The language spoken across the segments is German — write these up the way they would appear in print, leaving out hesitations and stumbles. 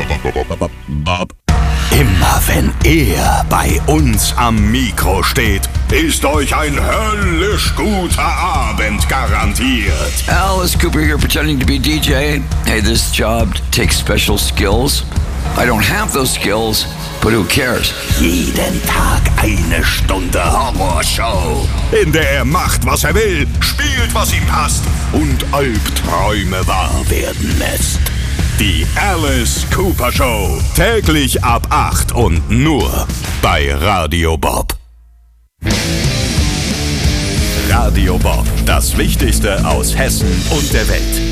Immer wenn er bei uns am Mikro steht, ist euch ein höllisch guter Abend garantiert. Alice Cooper here pretending to be DJ. Hey, this job takes special skills. I don't have those skills, but who cares? Jeden Tag eine Stunde Horrorshow, in der er macht, was er will, spielt, was ihm passt und Albträume wahr werden lässt. Die Alice Cooper Show. Täglich ab 8 und nur bei Radio Bob. Radio Bob. Das Wichtigste aus Hessen und der Welt.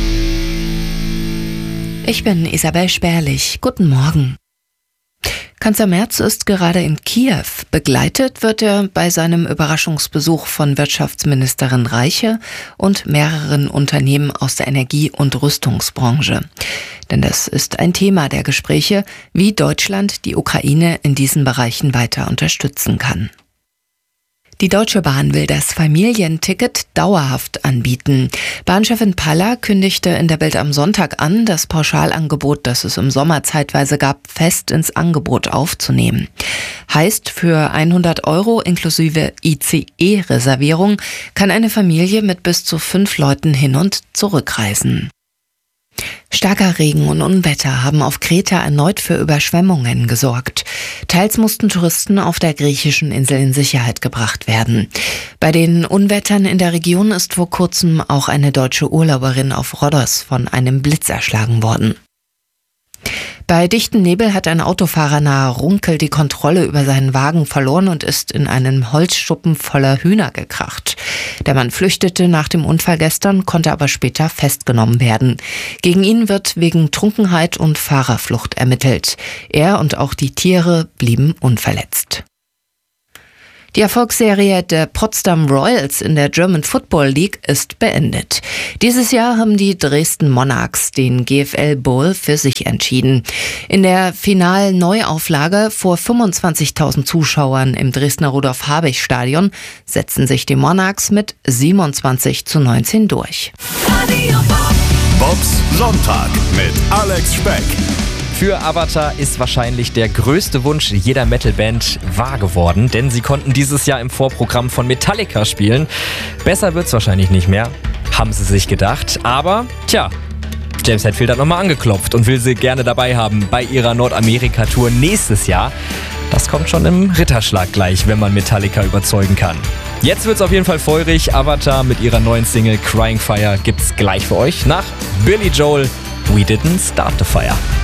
Ich bin Isabel Sperlich. Guten Morgen. Kanzler Merz ist gerade in Kiew. Begleitet wird er bei seinem Überraschungsbesuch von Wirtschaftsministerin Reiche und mehreren Unternehmen aus der Energie- und Rüstungsbranche. Denn das ist ein Thema der Gespräche, wie Deutschland die Ukraine in diesen Bereichen weiter unterstützen kann. Die Deutsche Bahn will das Familienticket dauerhaft anbieten. Bahnchefin Paller kündigte in der Bild am Sonntag an, das Pauschalangebot, das es im Sommer zeitweise gab, fest ins Angebot aufzunehmen. Heißt, für 100 € inklusive ICE-Reservierung kann eine Familie mit bis zu 5 Leuten hin und zurückreisen. Starker Regen und Unwetter haben auf Kreta erneut für Überschwemmungen gesorgt. Teils mussten Touristen auf der griechischen Insel in Sicherheit gebracht werden. Bei den Unwettern in der Region ist vor kurzem auch eine deutsche Urlauberin auf Rhodos von einem Blitz erschlagen worden. Bei dichtem Nebel hat ein Autofahrer nahe Runkel die Kontrolle über seinen Wagen verloren und ist in einen Holzschuppen voller Hühner gekracht. Der Mann flüchtete nach dem Unfall gestern, konnte aber später festgenommen werden. Gegen ihn wird wegen Trunkenheit und Fahrerflucht ermittelt. Er und auch die Tiere blieben unverletzt. Die Erfolgsserie der Potsdam Royals in der German Football League ist beendet. Dieses Jahr haben die Dresden Monarchs den GFL Bowl für sich entschieden. In der Final-Neuauflage vor 25.000 Zuschauern im Dresdner Rudolf-Habich-Stadion setzen sich die Monarchs mit 27:19 durch. Bobs Sonntag mit Alex Speck. Für Avatar ist wahrscheinlich der größte Wunsch jeder Metalband wahr geworden, denn sie konnten dieses Jahr im Vorprogramm von Metallica spielen. Besser wird's wahrscheinlich nicht mehr, haben sie sich gedacht. Aber, James Hetfield hat nochmal angeklopft und will sie gerne dabei haben bei ihrer Nordamerika-Tour nächstes Jahr. Das kommt schon im Ritterschlag gleich, wenn man Metallica überzeugen kann. Jetzt wird's auf jeden Fall feurig. Avatar mit ihrer neuen Single Crying Fire gibt's gleich für euch nach Billy Joel, We Didn't Start the Fire.